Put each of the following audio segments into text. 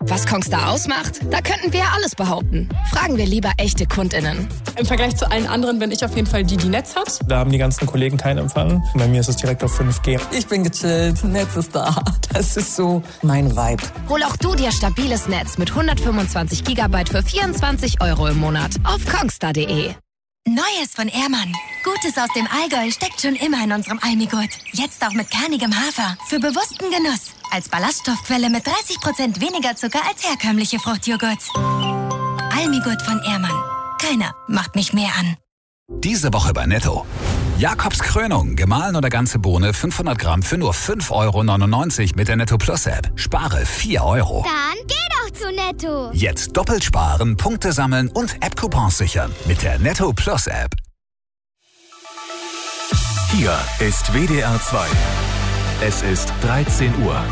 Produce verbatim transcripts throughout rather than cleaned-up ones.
Was Kongstar ausmacht? Da könnten wir alles behaupten. Fragen wir lieber echte KundInnen. Im Vergleich zu allen anderen bin ich auf jeden Fall die, die Netz hat. Da haben die ganzen Kollegen keinen Empfang. Bei mir ist es direkt auf fünf G. Ich bin gechillt, Netz ist da. Das ist so mein Vibe. Hol auch du dir stabiles Netz mit hundertfünfundzwanzig Gigabyte für vierundzwanzig Euro im Monat auf kongstar punkt de. Neues von Ehrmann. Gutes aus dem Allgäu steckt schon immer in unserem Almigurt. Jetzt auch mit kernigem Hafer. Für bewussten Genuss. Als Ballaststoffquelle mit dreißig Prozent weniger Zucker als herkömmliche Fruchtjoghurts. Almigurt von Ehrmann. Keiner macht mich mehr an. Diese Woche bei Netto. Jakobs Krönung, gemahlen oder ganze Bohne, fünfhundert Gramm für nur fünf Euro neunundneunzig mit der Netto Plus App. Spare vier Euro. Dann geh doch zu Netto. Jetzt doppelt sparen, Punkte sammeln und App-Coupons sichern mit der Netto Plus App. Hier ist W D R zwei. Es ist dreizehn Uhr.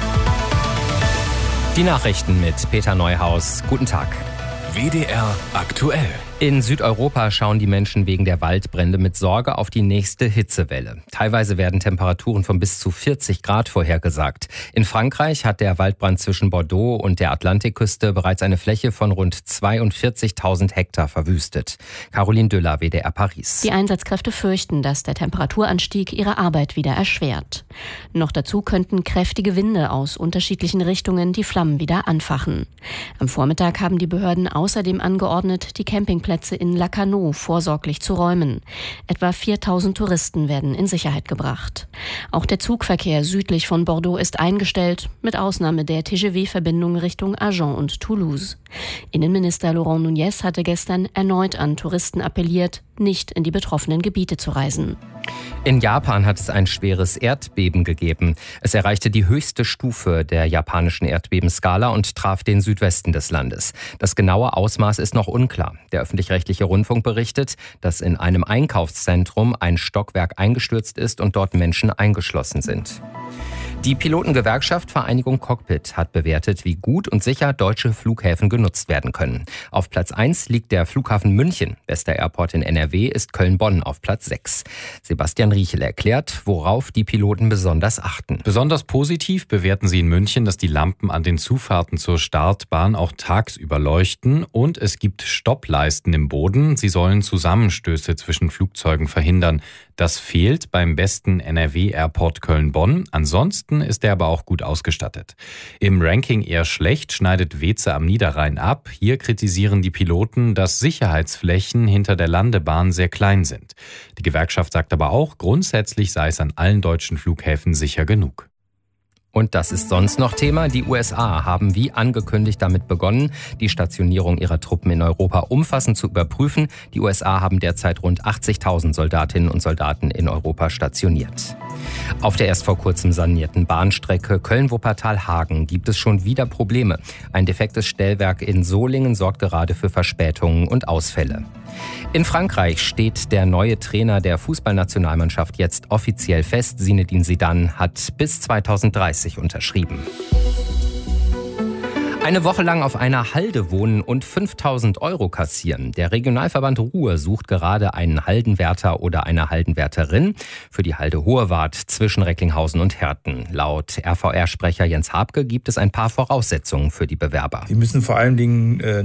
Die Nachrichten mit Peter Neuhaus. Guten Tag. W D R aktuell. In Südeuropa schauen die Menschen wegen der Waldbrände mit Sorge auf die nächste Hitzewelle. Teilweise werden Temperaturen von bis zu vierzig Grad vorhergesagt. In Frankreich hat der Waldbrand zwischen Bordeaux und der Atlantikküste bereits eine Fläche von rund zweiundvierzigtausend Hektar verwüstet. Caroline Düller, W D R Paris. Die Einsatzkräfte fürchten, dass der Temperaturanstieg ihre Arbeit wieder erschwert. Noch dazu könnten kräftige Winde aus unterschiedlichen Richtungen die Flammen wieder anfachen. Am Vormittag haben die Behörden außerdem angeordnet, die Campingplätze in Lacanau vorsorglich zu räumen. Etwa viertausend Touristen werden in Sicherheit gebracht. Auch der Zugverkehr südlich von Bordeaux ist eingestellt, mit Ausnahme der T G V-Verbindung Richtung Agen und Toulouse. Innenminister Laurent Nunez hatte gestern erneut an Touristen appelliert, nicht in die betroffenen Gebiete zu reisen. In Japan hat es ein schweres Erdbeben gegeben. Es erreichte die höchste Stufe der japanischen Erdbebenskala und traf den Südwesten des Landes. Das genaue Ausmaß ist noch unklar. Der öffentlich-rechtliche Rundfunk berichtet, dass in einem Einkaufszentrum ein Stockwerk eingestürzt ist und dort Menschen eingeschlossen sind. Die Pilotengewerkschaft Vereinigung Cockpit hat bewertet, wie gut und sicher deutsche Flughäfen genutzt werden können. Auf Platz eins liegt der Flughafen München. Bester Airport in N R W ist Köln-Bonn auf Platz sechs. Sebastian Riechel erklärt, worauf die Piloten besonders achten. Besonders positiv bewerten sie in München, dass die Lampen an den Zufahrten zur Startbahn auch tagsüber leuchten und es gibt Stoppleisten im Boden. Sie sollen Zusammenstöße zwischen Flugzeugen verhindern. Das fehlt beim besten N R W-Airport Köln-Bonn. Ansonsten ist er aber auch gut ausgestattet. Im Ranking eher schlecht schneidet Weeze am Niederrhein ab. Hier kritisieren die Piloten, dass Sicherheitsflächen hinter der Landebahn sehr klein sind. Die Gewerkschaft sagt aber auch, grundsätzlich sei es an allen deutschen Flughäfen sicher genug. Und das ist sonst noch Thema. Die U S A haben wie angekündigt damit begonnen, die Stationierung ihrer Truppen in Europa umfassend zu überprüfen. Die U S A haben derzeit rund achtzigtausend Soldatinnen und Soldaten in Europa stationiert. Auf der erst vor kurzem sanierten Bahnstrecke Köln-Wuppertal-Hagen gibt es schon wieder Probleme. Ein defektes Stellwerk in Solingen sorgt gerade für Verspätungen und Ausfälle. In Frankreich steht der neue Trainer der Fußballnationalmannschaft jetzt offiziell fest. Zinedine Zidane hat bis zweitausenddreißig unterschrieben. Eine Woche lang auf einer Halde wohnen und fünftausend Euro kassieren. Der Regionalverband Ruhr sucht gerade einen Haldenwärter oder eine Haldenwärterin für die Halde Hohewart zwischen Recklinghausen und Herten. Laut R V R-Sprecher Jens Habke gibt es ein paar Voraussetzungen für die Bewerber. Sie müssen vor allen Dingen äh